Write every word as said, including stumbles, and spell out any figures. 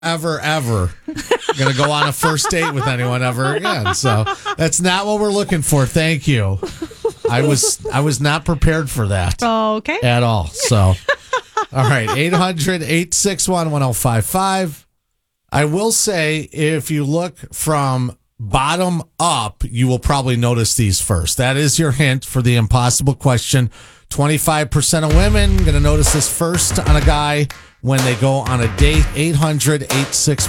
ever, ever going to go on a first date with anyone ever again. So that's not what we're looking for. Thank you. I was I was not prepared for that. Okay. At all. So, all right. eight hundred, eight six one, one oh five five. I will say, if you look from bottom up, you will probably notice these first. That is your hint for the impossible question. twenty-five percent of women going to notice this first on a guy when they go on a date. eight hundred, eight six